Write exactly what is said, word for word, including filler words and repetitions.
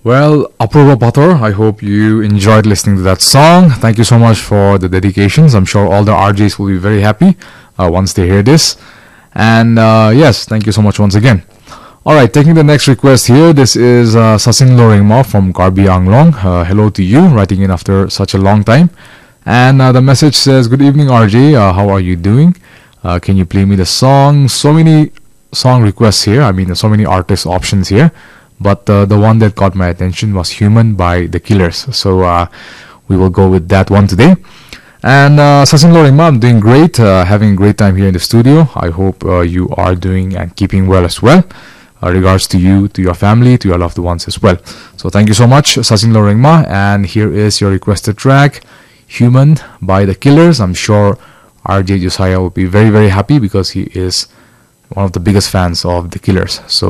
Well, Apurva Pathor, I hope you enjoyed listening to that song. Thank you so much for the dedications. I'm sure all the R Js will be very happy uh, once they hear this. And uh, yes, thank you so much once again. Alright, taking the next request here. This is uh, Sasin Loringma from Karbi Anglong. Uh, hello to you, writing in after such a long time. And uh, the message says, good evening R J, uh, how are you doing? Uh, can you play me the song? So many song requests here. I mean, there's so many artist options here. But uh, the one that caught my attention was Human by The Killers. So uh, we will go with that one today. And uh, Sasin Loringma, I'm doing great, uh, having a great time here in the studio. I hope uh, you are doing and keeping well as well. Uh, regards to you, to your family, to your loved ones as well. So thank you so much, Sasin Loringma. And here is your requested track, Human by The Killers. I'm sure R J Josiah will be very, very happy because he is one of the biggest fans of The Killers. So